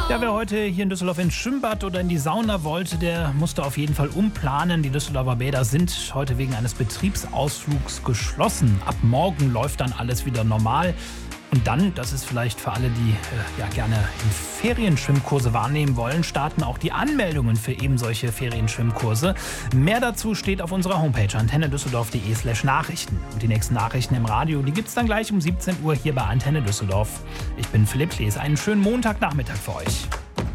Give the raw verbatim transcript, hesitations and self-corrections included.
Ja, wer heute hier in Düsseldorf ins Schwimmbad oder in die Sauna wollte, der musste auf jeden Fall umplanen. Die Düsseldorfer Bäder sind heute wegen eines Betriebsausflugs geschlossen. Ab morgen läuft dann alles wieder normal. Und dann, das ist vielleicht für alle, die äh, ja gerne Ferienschwimmkurse wahrnehmen wollen, starten auch die Anmeldungen für eben solche Ferienschwimmkurse. Mehr dazu steht auf unserer Homepage antennedüsseldorf.de slash Nachrichten. Und die nächsten Nachrichten im Radio, die gibt's dann gleich um siebzehn Uhr hier bei Antenne Düsseldorf. Ich bin Philipp Klees. Einen schönen Montagnachmittag für euch.